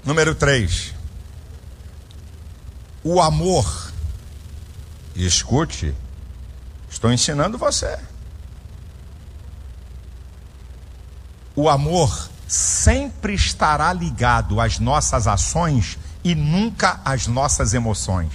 Número 3. O amor. Escute, estou ensinando você. O amor sempre estará ligado às nossas ações e nunca às nossas emoções.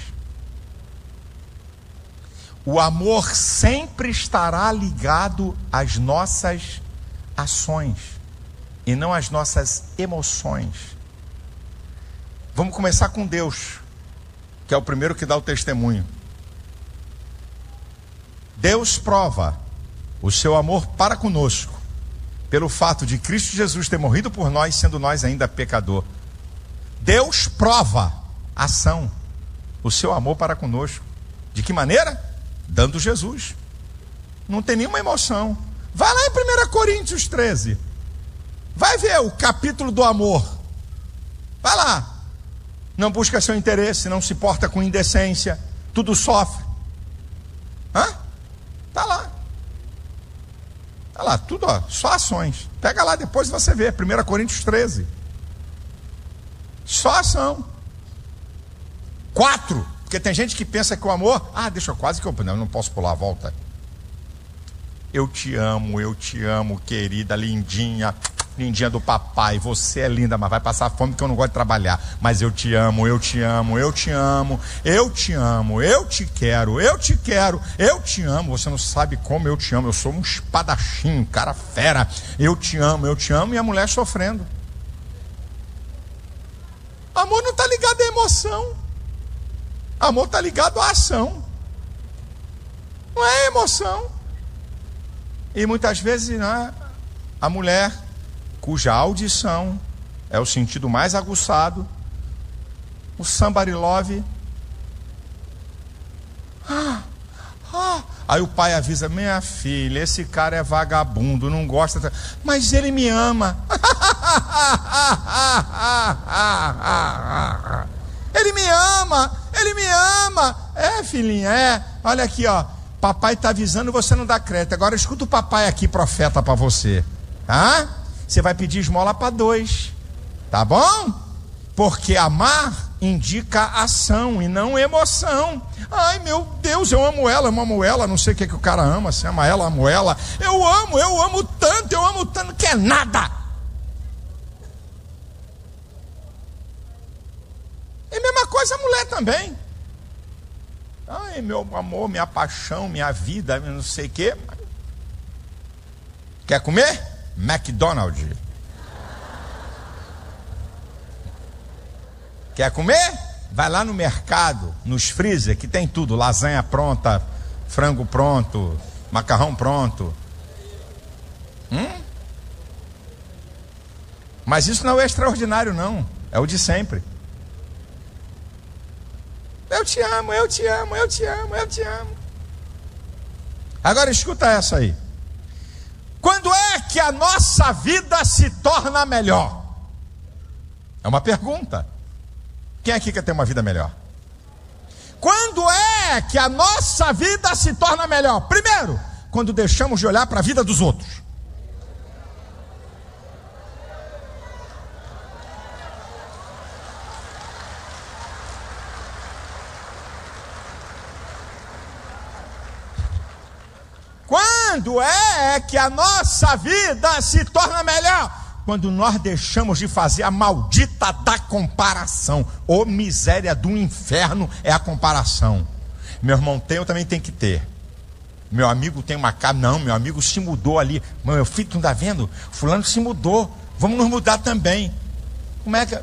O amor sempre estará ligado às nossas ações e não às nossas emoções. Vamos começar com Deus, que é o primeiro que dá o testemunho. Deus prova o seu amor para conosco pelo fato de Cristo Jesus ter morrido por nós, sendo nós ainda pecador. Deus prova a ação, o seu amor para conosco. De que maneira? Dando Jesus. Não tem nenhuma emoção. Vai lá em 1 Coríntios 13. Vai ver o capítulo do amor. Vai lá. Não busca seu interesse, não se porta com indecência, tudo sofre. Tá lá. Tá lá, tudo, só ações. Pega lá depois você vê, 1 Coríntios 13. Só ação. 4. Porque tem gente que pensa que o amor, deixa eu quase que eu não posso pular a volta. Eu te amo, querida, lindinha do papai, você é linda, mas vai passar fome porque eu não gosto de trabalhar. Mas eu te amo, eu te amo, eu te amo, eu te amo, eu te quero, eu te quero, eu te amo. Você não sabe como eu te amo, eu sou um espadachim, um cara fera. Eu te amo, e a mulher sofrendo. Amor não está ligado à emoção. Amor está ligado à ação. Não é emoção. E muitas vezes a mulher, cuja audição é o sentido mais aguçado, o somebody love. Aí o pai avisa: minha filha, esse cara é vagabundo, não gosta, mas ele me ama. Ele me ama. É, filhinha, olha aqui, papai está avisando, você não dá crédito. Agora escuta o papai aqui, profeta para você, tá? Você vai pedir esmola para 2, tá bom? Porque amar indica ação e não emoção. Ai, meu Deus, eu amo ela, não sei o que o cara ama, se ama ela, amo ela. Eu amo tanto, que é nada. E mesma coisa a mulher também. Ai, meu amor, minha paixão, minha vida, não sei o que. Quer comer? McDonald's. Quer comer? Vai lá no mercado, nos freezer, que tem tudo: lasanha pronta, frango pronto, macarrão pronto. Mas isso não é extraordinário, não. É o de sempre. Eu te amo. Agora escuta essa aí. Quando é que a nossa vida se torna melhor? É uma pergunta. Quem aqui quer ter uma vida melhor? Quando é que a nossa vida se torna melhor? Primeiro, quando deixamos de olhar para a vida dos outros. Quando é que a nossa vida se torna melhor? Quando nós deixamos de fazer a maldita da comparação. Ô miséria do inferno é a comparação. Meu irmão tem, eu também tenho que ter. Meu amigo tem uma casa. Não, meu amigo se mudou ali. Meu filho, tu não está vendo? Fulano se mudou. Vamos nos mudar também. Como é que...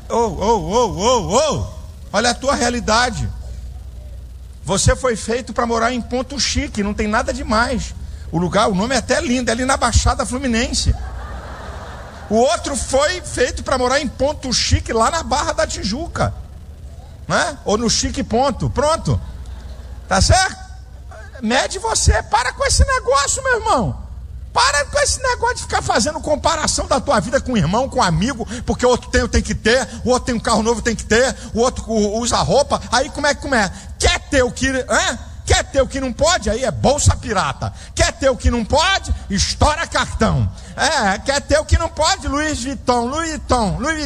Olha a tua realidade. Você foi feito para morar em Ponto Chique. Não tem nada demais. O lugar, o nome é até lindo, é ali na Baixada Fluminense. O outro foi feito para morar em Ponto Chique, lá na Barra da Tijuca, né? Ou no Chique Ponto, pronto. Tá certo? Mede você, para com esse negócio, meu irmão. Para com esse negócio de ficar fazendo comparação da tua vida com o irmão, com o amigo, porque o outro tem, eu tenho que ter, o outro tem um carro novo, tem que ter, o outro usa roupa. Aí como é? Quer ter o que... Quer ter o que não pode? Aí é bolsa pirata. Quer ter o que não pode? Estoura cartão. Quer ter o que não pode? Louis Vuitton.